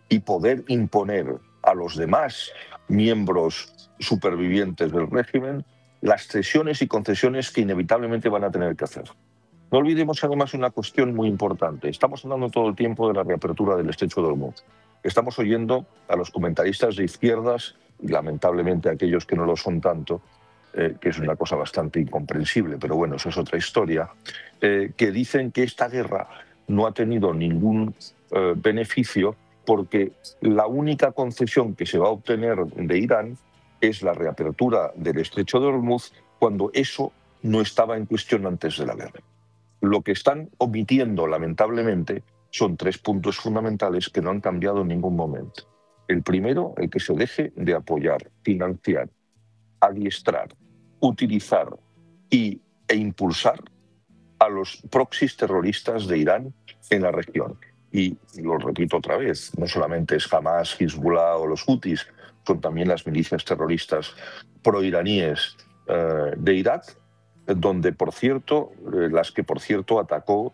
y poder imponer a los demás miembros supervivientes del régimen las cesiones y concesiones que inevitablemente van a tener que hacer. No olvidemos además una cuestión muy importante. Estamos hablando todo el tiempo de la reapertura del estrecho de Hormuz. Estamos oyendo a los comentaristas de izquierdas, y lamentablemente a aquellos que no lo son tanto, que es una cosa bastante incomprensible, pero bueno, eso es otra historia, que dicen que esta guerra no ha tenido ningún beneficio porque la única concesión que se va a obtener de Irán es la reapertura del estrecho de Hormuz cuando eso no estaba en cuestión antes de la guerra. Lo que están omitiendo, lamentablemente, son 3 puntos fundamentales que no han cambiado en ningún momento. El primero, el que se deje de apoyar, financiar, adiestrar, utilizar e impulsar a los proxies terroristas de Irán en la región. Y lo repito otra vez, no solamente es Hamas, Hezbollah o los Houthis, son también las milicias terroristas proiraníes de Irak, donde, por cierto, las que, por cierto, atacó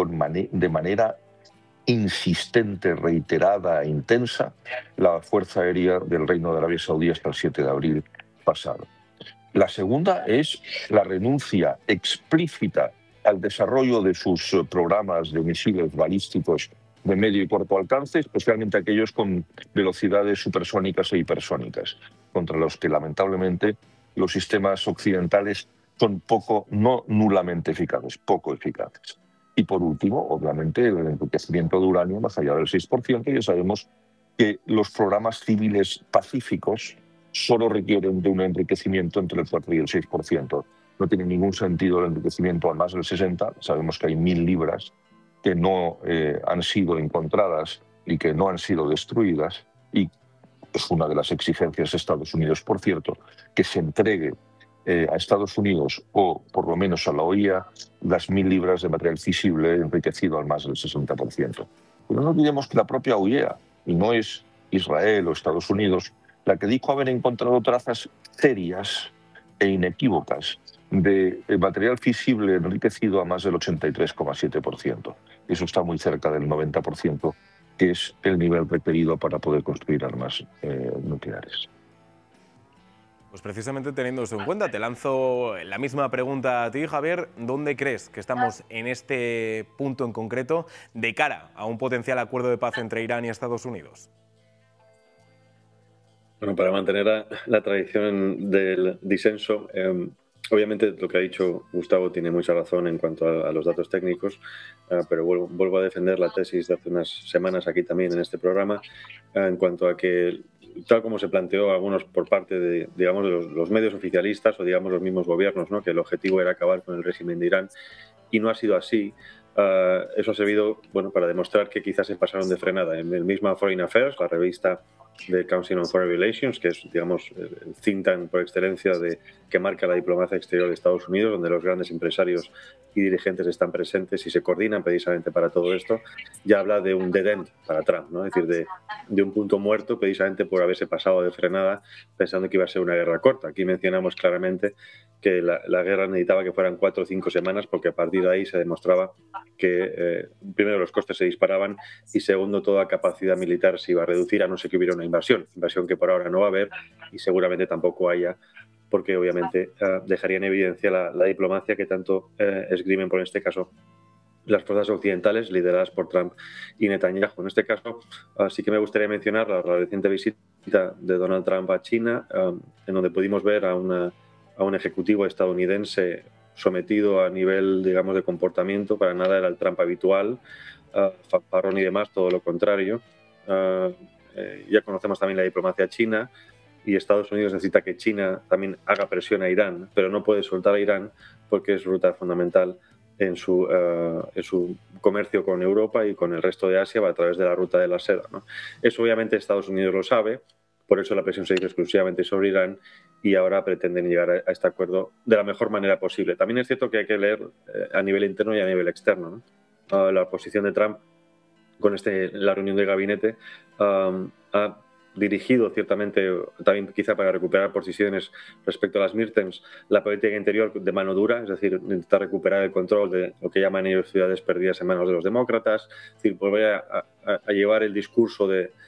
de manera insistente, reiterada e intensa la Fuerza Aérea del Reino de Arabia Saudí hasta el 7 de abril pasado. La segunda es la renuncia explícita al desarrollo de sus programas de misiles balísticos de medio y corto alcance, especialmente aquellos con velocidades supersónicas e hipersónicas, contra los que lamentablemente los sistemas occidentales son no nulamente eficaces, poco eficaces. Y por último, obviamente, el enriquecimiento de uranio más allá del 6%, ya sabemos que los programas civiles pacíficos solo requieren de un enriquecimiento entre el 4 y el 6%. No tiene ningún sentido el enriquecimiento a más del 60%. Sabemos que hay 1.000 libras que no han sido encontradas y que no han sido destruidas, y es una de las exigencias de Estados Unidos, por cierto, que se entregue a Estados Unidos o por lo menos a la OIA las 1.000 libras de material fisible enriquecido al más del 60%. Pero no olvidemos que la propia OIA, y no es Israel o Estados Unidos, la que dijo haber encontrado trazas serias e inequívocas de material fisible enriquecido a más del 83,7%. Eso está muy cerca del 90%, que es el nivel requerido para poder construir armas nucleares. Pues precisamente teniendo eso en cuenta, te lanzo la misma pregunta a ti, Javier. ¿Dónde crees que estamos en este punto en concreto de cara a un potencial acuerdo de paz entre Irán y Estados Unidos? Bueno, para mantener la tradición del disenso, obviamente lo que ha dicho Gustavo tiene mucha razón en cuanto a los datos técnicos, pero vuelvo a defender la tesis de hace unas semanas aquí también en este programa, en cuanto a que, tal como se planteó algunos por parte de, digamos, de los medios oficialistas o, digamos, los mismos gobiernos, ¿no?, que el objetivo era acabar con el régimen de Irán, y no ha sido así. Eso ha servido, bueno, para demostrar que quizás se pasaron de frenada. En el mismo Foreign Affairs, la revista del Council on Foreign Relations, que es, digamos, el think tank por excelencia que marca la diplomacia exterior de Estados Unidos, donde los grandes empresarios y dirigentes están presentes y se coordinan precisamente para todo esto, ya habla de un dead end para Trump, ¿no? Es decir, de un punto muerto precisamente por haberse pasado de frenada pensando que iba a ser una guerra corta. Aquí mencionamos claramente que la guerra necesitaba que fueran 4 o 5 semanas, porque a partir de ahí se demostraba que, primero, los costes se disparaban y, segundo, toda capacidad militar se iba a reducir, a no ser que hubiera una invasión que por ahora no va a haber y seguramente tampoco haya, porque obviamente dejaría en evidencia la diplomacia que tanto esgrimen, por este caso, las fuerzas occidentales lideradas por Trump y Netanyahu. En este caso, sí que me gustaría mencionar la reciente visita de Donald Trump a China, en donde pudimos ver a un ejecutivo estadounidense sometido a nivel, digamos, de comportamiento. Para nada era el Trump habitual, fanfarrón y demás, todo lo contrario. Ya conocemos también la diplomacia china, y Estados Unidos necesita que China también haga presión a Irán, pero no puede soltar a Irán porque es ruta fundamental en su comercio con Europa y con el resto de Asia, va a través de la ruta de la seda, ¿no? Eso obviamente Estados Unidos lo sabe, por eso la presión se hizo exclusivamente sobre Irán, y ahora pretenden llegar a este acuerdo de la mejor manera posible. También es cierto que hay que leer a nivel interno y a nivel externo, ¿no? La posición de Trump con la reunión de gabinete ha dirigido ciertamente, también quizá para recuperar posiciones respecto a las midterms, la política interior de mano dura, es decir, intentar recuperar el control de lo que llaman ellos ciudades perdidas en manos de los demócratas, es decir, volver a llevar el discurso de